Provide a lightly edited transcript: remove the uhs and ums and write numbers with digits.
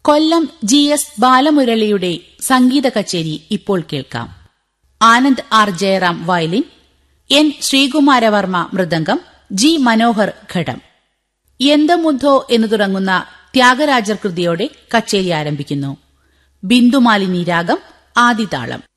കൊല്ലം GS ബാലമുരളിയുടെ സംഗീത കച്ചേരി ഇപ്പോൾ കേൾക്കാം. Anand R Jayaram violin, N Sreekumara Varma mridangam, G Manohar ഘടം. യന്തമുദ്ധോ എന്നു തുടങ്ങുന്ന ത്യാഗരാജർ കൃതിയോടെ കച്ചേരി ആരംഭിക്കുന്നു. ബിന്ദുമാലിനി രാഗം, ആദിതാളം.